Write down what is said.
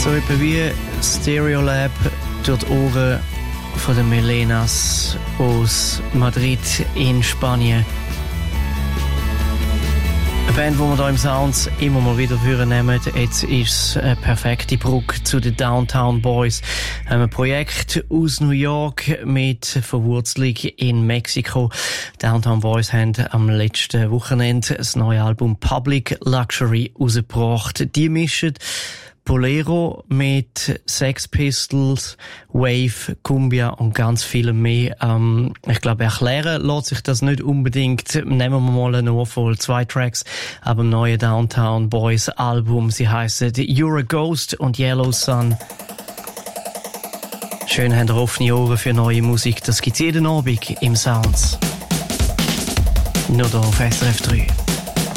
So etwa wie Stereolab durch die Ohren von den Melenas aus Madrid in Spanien. Eine Band, die wir hier im Sounds immer mal wieder vornehmen. Jetzt ist es eine perfekte Brücke zu den Downtown Boys. Ein Projekt aus New York mit Verwurzelung in Mexiko. Downtown Boys haben am letzten Wochenende das neue Album Public Luxury rausgebracht. Die mischen Bolero mit Sex Pistols, Wave, Cumbia und ganz viel mehr. Ich glaube, erklären lässt sich das nicht unbedingt. Nehmen wir mal eine Ohrvoll, 2 Tracks ab dem neuen Downtown Boys Album. Sie heissen You're a Ghost und Yellow Sun. Schön habt ihr offene Ohren für neue Musik. Das gibt's jeden Abend im Sounds. Nur hier auf SRF 3.